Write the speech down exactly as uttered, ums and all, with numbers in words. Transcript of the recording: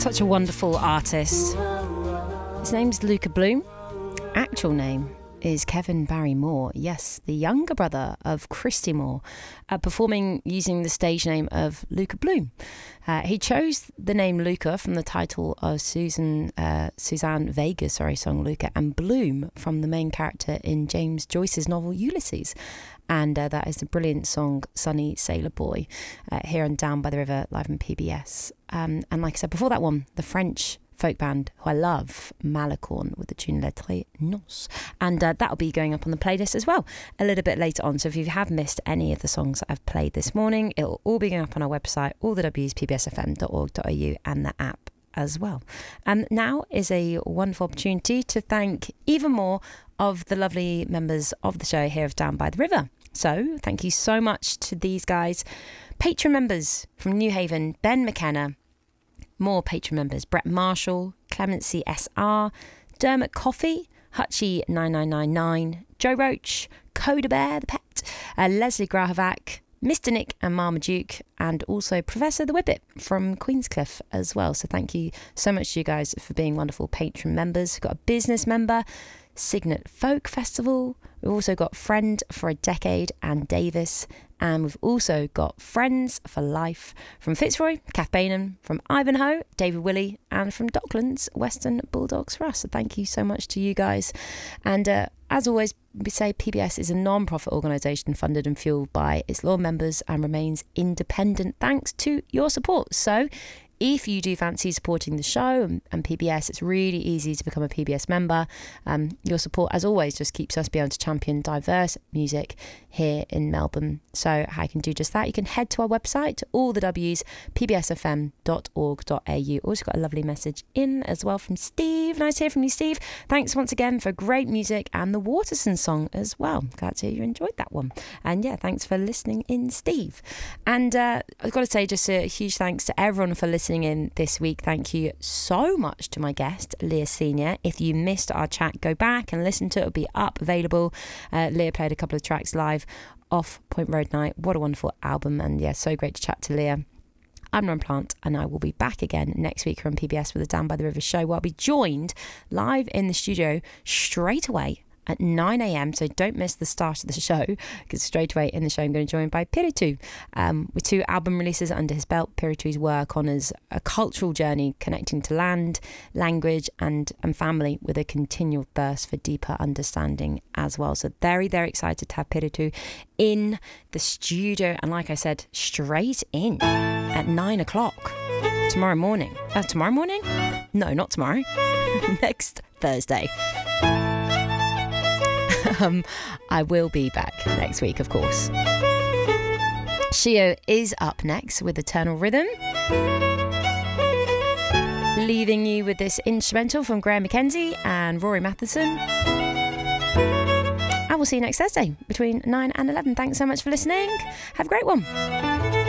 Such a wonderful artist. His name's Luca Bloom. Actual name is Kevin Barry Moore. Yes, the younger brother of Christy Moore, uh, performing using the stage name of Luca Bloom. Uh, he chose the name Luca from the title of Susan uh, Suzanne Vega's sorry song Luca, and Bloom from the main character in James Joyce's novel Ulysses. And uh, that is the brilliant song Sunny Sailor Boy, uh, here and Down by the River, live on P B S. Um, and like I said before that one, the French folk band who I love, Malicorne, with the tune Les Tres Nonces. And uh, that'll be going up on the playlist as well a little bit later on. So if you have missed any of the songs that I've played this morning, it'll all be going up on our website, all the W's, p b s f m dot org dot a u, and the app as well. And um, now is a wonderful opportunity to thank even more of the lovely members of the show here of Down by the River. So thank you so much to these guys. Patron members from New Haven, Ben McKenna. More patron members: Brett Marshall, Clemency S R, Dermot Coffey, Hutchie nine nine nine nine, Joe Roach, Coda Bear the pet, uh, Leslie Grahavac, Mister Nick and Mama Duke, and also Professor the Whippet from Queenscliff as well. So thank you so much to you guys for being wonderful patron members. We've got a business member, Signet Folk Festival. We've also got Friend for a Decade and Davis. And we've also got Friends for Life from Fitzroy, Kath Bainham, from Ivanhoe, David Willey, and from Docklands, Western Bulldogs for us. So thank you so much to you guys. And uh, as always, we say P B S is a non-profit organisation funded and fuelled by its loyal members and remains independent thanks to your support. So if you do fancy supporting the show and, and P B S, it's really easy to become a P B S member. Um, your support, as always, just keeps us being able to champion diverse music here in Melbourne. So how you can do just that, you can head to our website, all the W's, p b s f m dot org dot a u. Also got a lovely message in as well from Steve. Nice to hear from you, Steve. Thanks once again for great music and the Waterson song as well. Glad to hear you enjoyed that one. And yeah, thanks for listening in, Steve. And uh, I've got to say just a huge thanks to everyone for listening in this week. Thank you so much to my guest, Leah Senior. If you missed our chat, go back and listen to it. It'll be up, available. Uh, Leah played a couple of tracks live off Point Road Night. What a wonderful album. And yeah, so great to chat to Leah. I'm Ron Plant, and I will be back again next week on P B S with the Down by the River show, where I'll be joined live in the studio straight away at nine a.m, so don't miss the start of the show, because straight away in the show I'm going to join by Piritu, um, with two album releases under his belt. Piritu's work honours a cultural journey connecting to land, language and, and family, with a continual thirst for deeper understanding as well. So very, very excited to have Piritu in the studio, and like I said, straight in at nine o'clock tomorrow morning. Uh, tomorrow morning? No, not tomorrow. Next Thursday. Um, I will be back next week, of course. Shio is up next with Eternal Rhythm, leaving you with this instrumental from Graham McKenzie and Rory Matheson. I will see you next Thursday between nine and eleven. Thanks so much for listening. Have a great one.